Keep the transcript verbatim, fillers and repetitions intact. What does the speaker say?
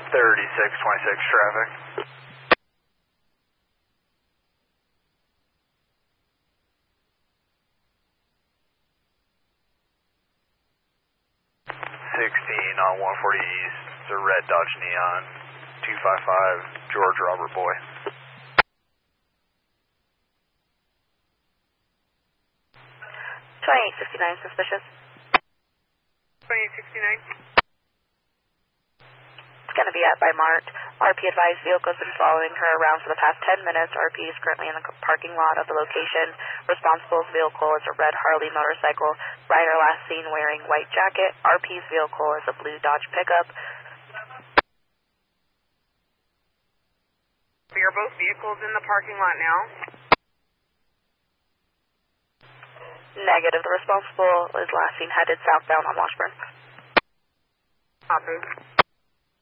thirty-six twenty-six traffic. sixteen on one forty East, it's a red Dodge Neon, two five five, George Robert Boy. twenty-eight sixty-nine, suspicious. twenty-eight sixty-nine. It's going to be at by Mart. R P advised vehicle has been following her around for the past ten minutes. R P is currently in the parking lot of the location. Responsible vehicle is a red Harley motorcycle. Rider last seen wearing white jacket. R P's vehicle is a blue Dodge pickup. Are both vehicles in the parking lot now? Negative. The responsible is last seen headed southbound on Washburn. Copy.